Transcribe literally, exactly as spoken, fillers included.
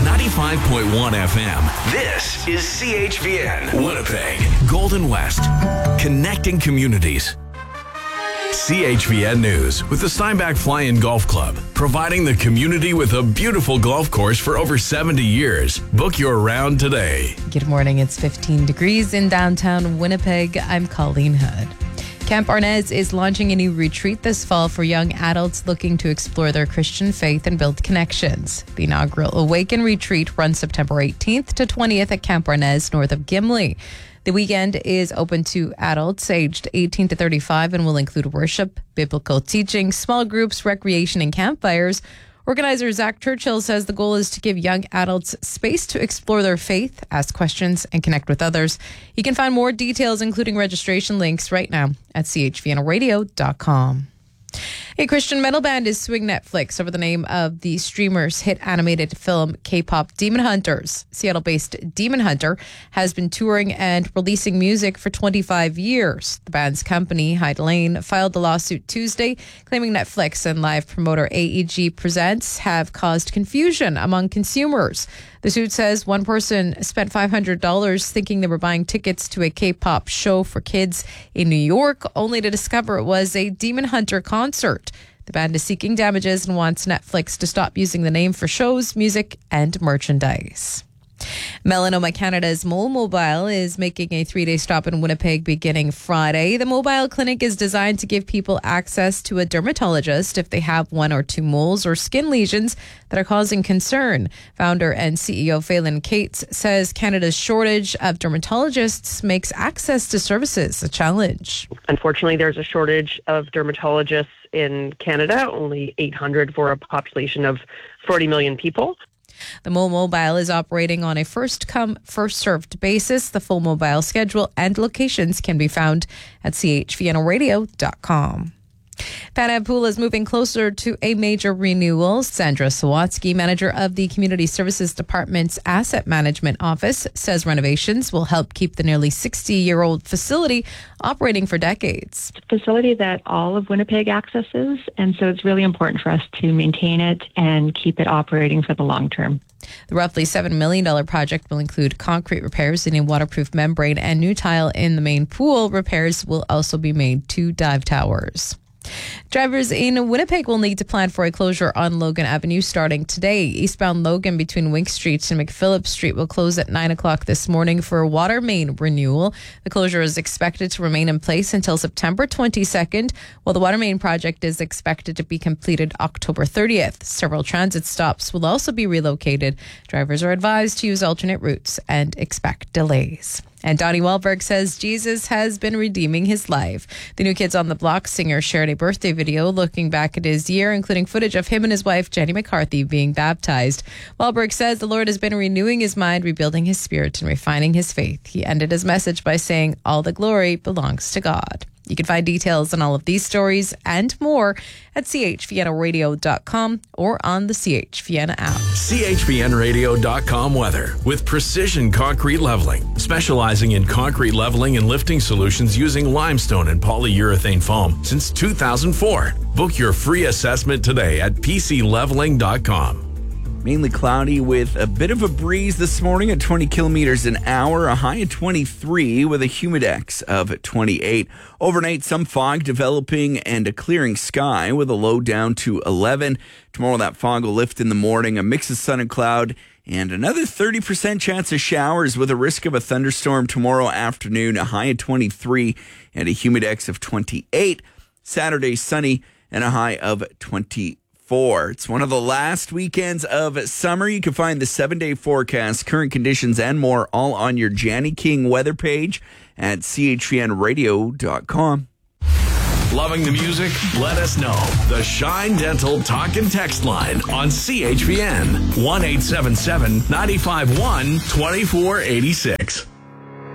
ninety-five point one F M. This is C H V N, Winnipeg, Golden West, connecting communities. C H V N News with the Steinbach Fly-In Golf Club, providing the community with a beautiful golf course for over seventy years. Book your round today. Good morning. It's fifteen degrees in downtown Winnipeg. I'm Colleen Hood. Camp Arnez is launching a new retreat this fall for young adults looking to explore their Christian faith and build connections. The inaugural Awaken retreat runs September eighteenth to twentieth at Camp Arnez, north of Gimli. The weekend is open to adults aged eighteen to thirty-five and will include worship, biblical teaching, small groups, recreation, and campfires. Organizer Zach Churchill says the goal is to give young adults space to explore their faith, ask questions, and connect with others. You can find more details, including registration links, right now at c h v n radio dot com. A Christian metal band is suing Netflix over the name of the streamer's hit animated film K-pop Demon Hunters. Seattle-based Demon Hunter has been touring and releasing music for twenty-five years. The band's company, Hyde Lane, filed the lawsuit Tuesday, claiming Netflix and live promoter A E G Presents have caused confusion among consumers. The suit says one person spent five hundred dollars thinking they were buying tickets to a K-pop show for kids in New York, only to discover it was a Demon Hunter concert. The band is seeking damages and wants Netflix to stop using the name for shows, music, and merchandise. Melanoma Canada's Mole Mobile is making a three-day stop in Winnipeg beginning Friday. The mobile clinic is designed to give people access to a dermatologist if they have one or two moles or skin lesions that are causing concern. Founder and C E O Phelan Cates says Canada's shortage of dermatologists makes access to services a challenge. Unfortunately, there's a shortage of dermatologists in Canada, only eight hundred for a population of forty million people. The Mole Mobile is operating on a first-come, first-served basis. The full mobile schedule and locations can be found at c h v n radio dot com. Pan-Am Pool is moving closer to a major renewal. Sandra Sawatsky, manager of the Community Services Department's Asset Management Office, says renovations will help keep the nearly sixty-year-old facility operating for decades. It's a facility that all of Winnipeg accesses, and so it's really important for us to maintain it and keep it operating for the long term. The roughly seven million dollars project will include concrete repairs in a waterproof membrane and new tile in the main pool. Repairs will also be made to dive towers. Drivers in Winnipeg will need to plan for a closure on Logan Avenue starting today. Eastbound Logan between Wink Street and McPhillip Street will close at nine o'clock this morning for a water main renewal. The closure is expected to remain in place until September twenty-second, while the water main project is expected to be completed October thirtieth. Several transit stops will also be relocated. Drivers are advised to use alternate routes and expect delays. And Donnie Wahlberg says Jesus has been redeeming his life. The New Kids on the Block singer shared a birthday video looking back at his year, including footage of him and his wife, Jenny McCarthy, being baptized. Wahlberg says the Lord has been renewing his mind, rebuilding his spirit, and refining his faith. He ended his message by saying, "All the glory belongs to God." You can find details on all of these stories and more at c h v n radio dot com or on the C H V N app. c h v n radio dot com weather with Precision Concrete Leveling, specializing in concrete leveling and lifting solutions using limestone and polyurethane foam since two thousand four. Book your free assessment today at p c leveling dot com. Mainly cloudy with a bit of a breeze this morning at twenty kilometers an hour, a high of twenty-three with a humidex of twenty-eight. Overnight, some fog developing and a clearing sky with a low down to eleven. Tomorrow, that fog will lift in the morning, a mix of sun and cloud, and another thirty percent chance of showers with a risk of a thunderstorm tomorrow afternoon, a high of twenty-three and a humidex of twenty-eight. Saturday, sunny and a high of twenty-four. It's one of the last weekends of summer. You can find the seven-day forecast, current conditions, and more all on your Janny King weather page at c h v n radio dot com. Loving the music? Let us know. The Shine Dental Talk and Text line on C H V N. one eight seven seven, nine five one, two four eight six.